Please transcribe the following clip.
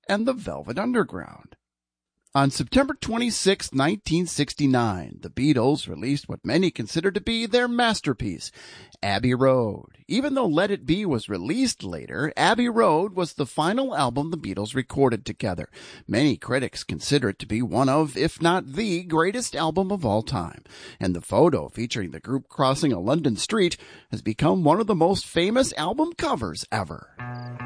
and the Velvet Underground. On September 26, 1969, the Beatles released what many consider to be their masterpiece, Abbey Road. Even though Let It Be was released later, Abbey Road was the final album the Beatles recorded together. Many critics consider it to be one of, if not the, greatest album of all time. And the photo featuring the group crossing a London street has become one of the most famous album covers ever.